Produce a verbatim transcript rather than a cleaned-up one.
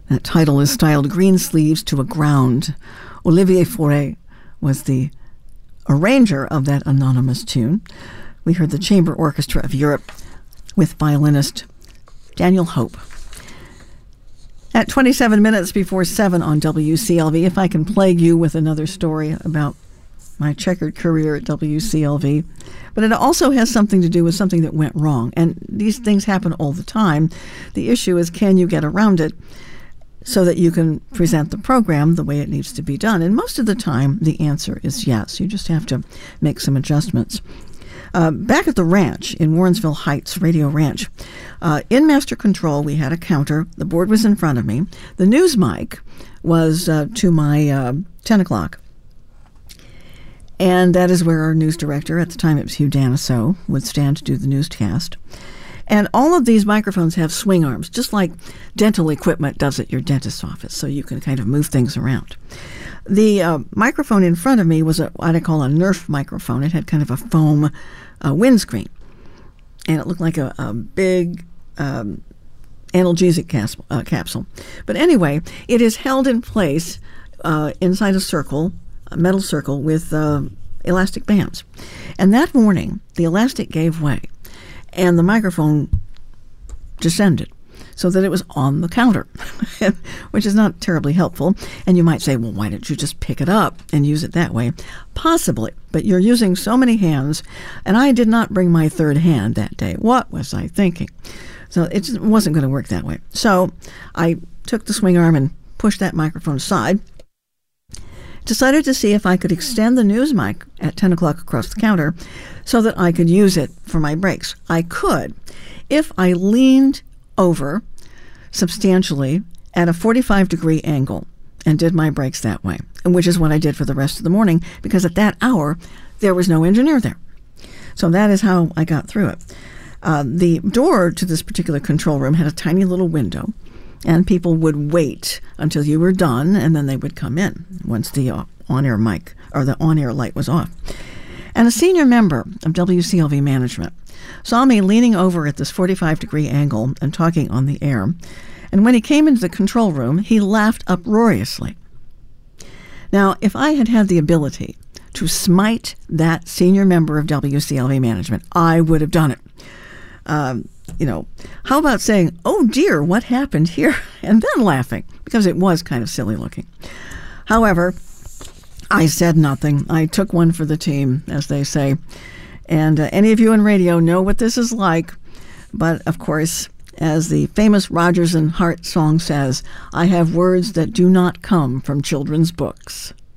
That title is styled Greensleeves to a Ground. Olivier Fauré was the arranger of that anonymous tune. We heard the Chamber Orchestra of Europe with violinist Daniel Hope. At twenty-seven minutes before seven on W C L V, if I can plague you with another story about my checkered career at W C L V. But it also has something to do with something that went wrong. And these things happen all the time. The issue is, can you get around it so that you can present the program the way it needs to be done? And most of the time, the answer is yes. You just have to make some adjustments. Uh, back at the ranch in Warrensville Heights, Radio Ranch, uh, in Master Control, we had a counter. The board was in front of me. The news mic was uh, to my uh, ten o'clock. And that is where our news director, at the time it was Hugh Daniso, would stand to do the newscast. And all of these microphones have swing arms, just like dental equipment does at your dentist's office, so you can kind of move things around. The uh, microphone in front of me was a, what I call a Nerf microphone. It had kind of a foam uh, windscreen, and it looked like a, a big um, analgesic cas- uh, capsule. But anyway, it is held in place uh, inside a circle, a metal circle with uh, elastic bands. And that morning, the elastic gave way, and the microphone descended so that it was on the counter, which is not terribly helpful. And you might say, well, why don't you just pick it up and use it that way? Possibly, but you're using so many hands, and I did not bring my third hand that day. What was I thinking? So it just wasn't going to work that way. So I took the swing arm and pushed that microphone aside, decided to see if I could extend the news mic at ten o'clock across the counter so that I could use it for my breaks. I could if I leaned over substantially at a forty-five degree angle and did my breaks that way, and which is what I did for the rest of the morning, because at that hour there was no engineer there. So that is how I got through it. Uh, the door to this particular control room had a tiny little window, and people would wait until you were done, and then they would come in once the uh, on-air mic or the on-air light was off. And a senior member of W C L V management saw me leaning over at this forty-five degree angle and talking on the air. And when he came into the control room, he laughed uproariously. Now, if I had had the ability to smite that senior member of W C L V management, I would have done it. Um, you know, how about saying, oh dear, what happened here? And then laughing, because it was kind of silly looking. However, I said nothing. I took one for the team, as they say. And uh, any of you in radio know what this is like. But of course, as the famous Rodgers and Hart song says, I have words that do not come from children's books.